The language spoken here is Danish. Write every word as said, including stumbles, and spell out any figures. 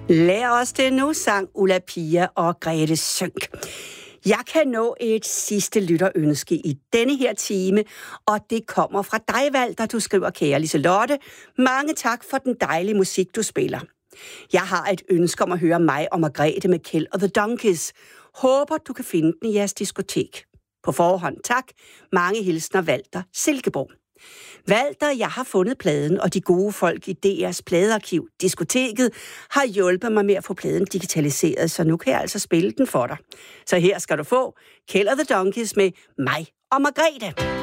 Lær os det nu, sang Ulla Pia og Grete Sønck. Jeg kan nå et sidste lytterønske i denne her time, og det kommer fra dig, Walter. Du skriver, kære Liselotte, mange tak for den dejlige musik, du spiller. Jeg har et ønske om at høre mig og Margrethe med Kjeld og The Donkeys. Håber, du kan finde den i jeres diskotek. På forhånd tak. Mange hilsner, Walter Silkeborg. Walter, jeg har fundet pladen, og de gode folk i D R's pladearkiv, diskoteket, har hjulpet mig med at få pladen digitaliseret, så nu kan jeg altså spille den for dig. Så her skal du få Kjeld og The Donkeys med mig og Margrethe.